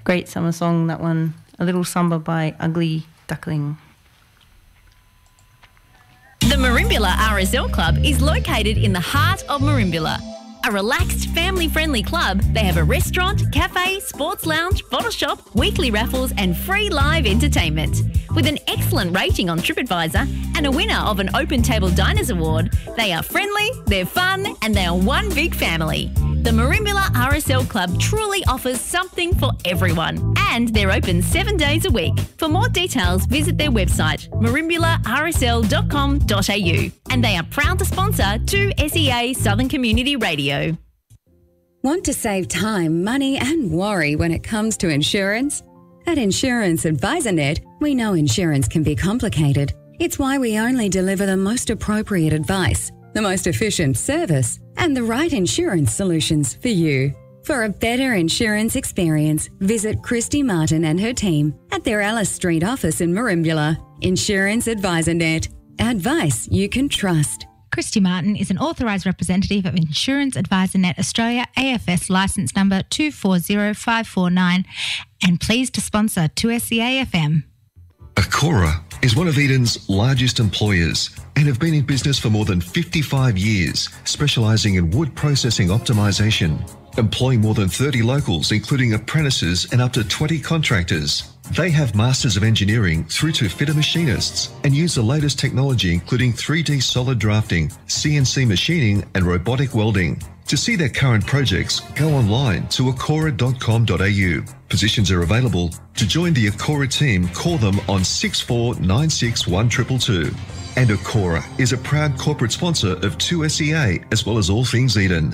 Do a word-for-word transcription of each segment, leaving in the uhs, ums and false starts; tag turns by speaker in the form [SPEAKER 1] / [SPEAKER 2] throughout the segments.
[SPEAKER 1] Great summer song, that one. A Little Samba by Ugly Duckling.
[SPEAKER 2] The Merimbula R S L Club is located in the heart of Merimbula. A relaxed, family-friendly club, they have a restaurant, cafe, sports lounge, bottle shop, weekly raffles and free live entertainment. With an excellent rating on TripAdvisor and a winner of an Open Table Diners Award, they are friendly, they're fun and they are one big family. The Merimbula R S L Club truly offers something for everyone and they're open seven days a week. For more details, visit their website merimbula r s l dot com dot a u and they are proud to sponsor two S E A Southern Community Radio.
[SPEAKER 3] Want to save time, money and worry when it comes to insurance? At Insurance Advisor Net, we know insurance can be complicated. It's why we only deliver the most appropriate advice, the most efficient service, and the right insurance solutions for you. For a better insurance experience, visit Christy Martin and her team at their Alice Street office in Merimbula. Insurance Advisor Net. Advice you can trust.
[SPEAKER 4] Christy Martin is an authorised representative of Insurance Advisor Net Australia, A F S licence number two four zero five four nine, and pleased to sponsor two S E A F M.
[SPEAKER 5] Acora is one of Eden's largest employers and have been in business for more than fifty-five years, specialising in wood processing optimisation, employing more than thirty locals, including apprentices and up to twenty contractors. They have Masters of Engineering through to fitter machinists and use the latest technology including three D solid drafting, C N C machining and robotic welding. To see their current projects, go online to acora dot com dot a u. Positions are available. To join the Acora team, call them on six four nine six one two two two. And Acora is a proud corporate sponsor of two S E A as well as all things Eden.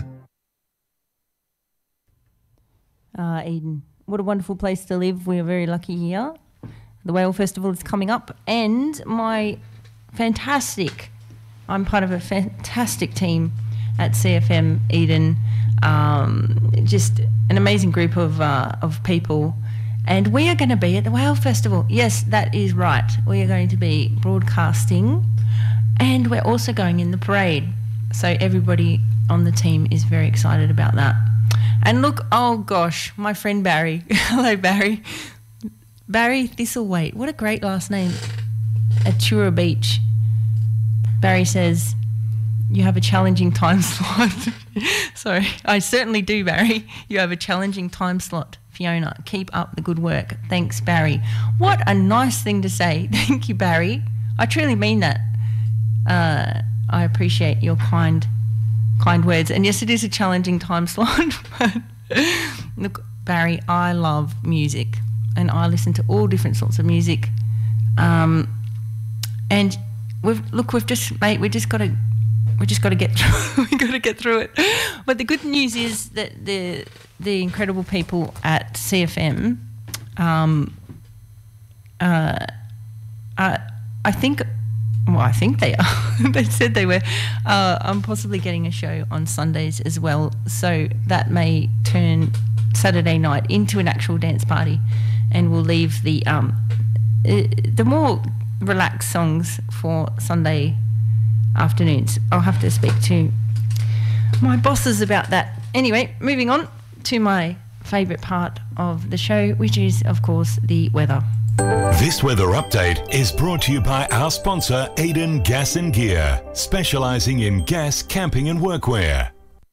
[SPEAKER 1] Uh, Eden. What a wonderful place to live. We are very lucky here. The Whale Festival is coming up and my fantastic, I'm part of a fantastic team at C F M Eden. Um, just an amazing group of uh, of people. And we are going to be at the Whale Festival. Yes, that is right. We are going to be broadcasting and we're also going in the parade. So everybody on the team is very excited about that. And look, oh gosh, my friend Barry. Hello, Barry. Barry Thistlethwaite. What a great last name. At Tura Beach. Barry says, you have a challenging time slot. Sorry, I certainly do, Barry. You have a challenging time slot. Fiona, keep up the good work. Thanks, Barry. What a nice thing to say. Thank you, Barry. I truly mean that. Uh, I appreciate your kind kind words. And yes, it is a challenging time slot. But look, Barry, I love music and I listen to all different sorts of music. Um, and we've look, we've just mate, we just got to we just got to get through. we got to get through it. But the good news is that the the incredible people at C F M, um, uh, uh, I think. Well, I think they are. They said they were. Uh, I'm possibly getting a show on Sundays as well, so that may turn Saturday night into an actual dance party, and we'll leave the um, uh, the more relaxed songs for Sunday afternoons. I'll have to speak to my bosses about that. Anyway, moving on to my favourite part of the show, which is, of course, the weather.
[SPEAKER 6] This weather update is brought to you by our sponsor, Eden Gas and Gear, specialising in gas, camping and workwear.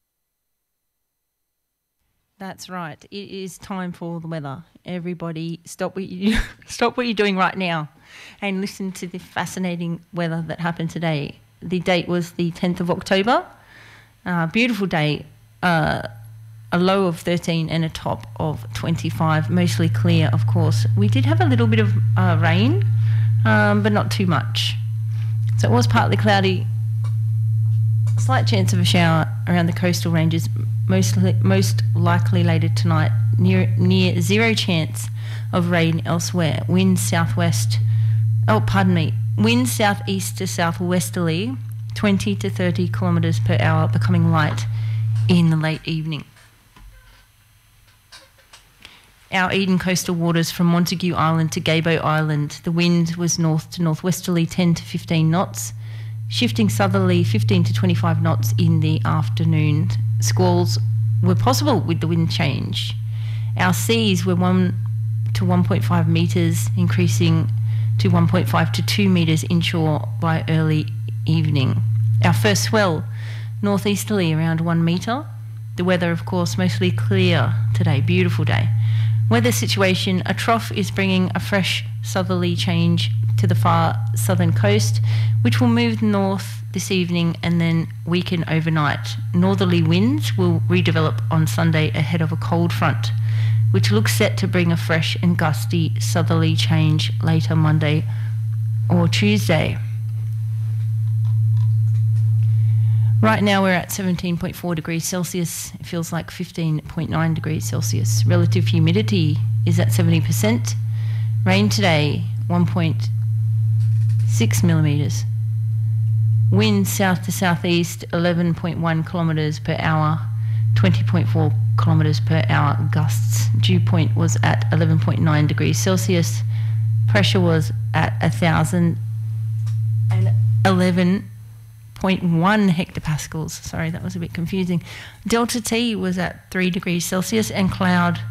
[SPEAKER 1] That's right. It is time for the weather. Everybody, stop what you stop what you're doing right now, and listen to the fascinating weather that happened today. The date was the tenth of October. Uh, beautiful day. Uh, a low of thirteen and a top of twenty-five, mostly clear, of course. We did have a little bit of uh, rain, um, but not too much. So it was partly cloudy. Slight chance of a shower around the coastal ranges, mostly, most likely later tonight. Near, near zero chance of rain elsewhere. Wind southwest, oh, pardon me, wind southeast to southwesterly, twenty to thirty kilometres per hour, becoming light in the late evening. Our Eden coastal waters from Montague Island to Gaybo Island, the wind was north to northwesterly ten to fifteen knots, shifting southerly fifteen to twenty-five knots in the afternoon. Squalls were possible with the wind change. Our seas were one to one point five metres, increasing to one point five to two metres inshore by early evening. Our first swell, northeasterly around one metre. The weather, of course, mostly clear today, beautiful day. Weather situation, a trough is bringing a fresh southerly change to the far southern coast, which will move north this evening and then weaken overnight. Northerly winds will redevelop on Sunday ahead of a cold front, which looks set to bring a fresh and gusty southerly change later Monday or Tuesday. Right now we're at seventeen point four degrees Celsius. It feels like fifteen point nine degrees Celsius. Relative humidity is at seventy percent. Rain today, one point six millimetres. Wind south to southeast, eleven point one kilometres per hour, twenty point four kilometres per hour gusts. Dew point was at eleven point nine degrees Celsius. Pressure was at one thousand eleven point one hectopascals. Sorry, that was a bit confusing. Delta T was at three degrees Celsius and cloud